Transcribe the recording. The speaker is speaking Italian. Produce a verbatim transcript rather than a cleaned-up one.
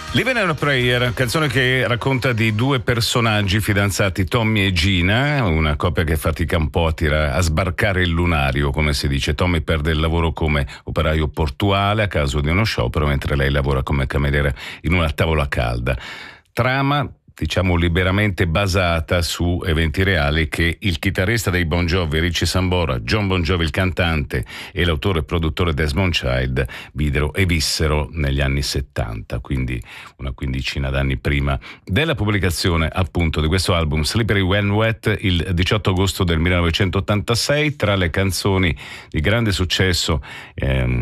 Living on a Prayer, canzone che racconta di due personaggi fidanzati, Tommy e Gina, una coppia che fatica un po' a, tira, a sbarcare il lunario, come si dice. Tommy perde il lavoro come operaio portuale a causa di uno sciopero, mentre lei lavora come cameriera in una tavola calda. Trama, diciamo, liberamente basata su eventi reali che il chitarrista dei Bon Jovi, Richie Sambora, John Bon Jovi il cantante e l'autore e produttore Desmond Child videro e vissero negli anni settanta, quindi una quindicina d'anni prima della pubblicazione appunto di questo album Slippery When Wet, il diciotto agosto del millenovecentottantasei. Tra le canzoni di grande successo ehm,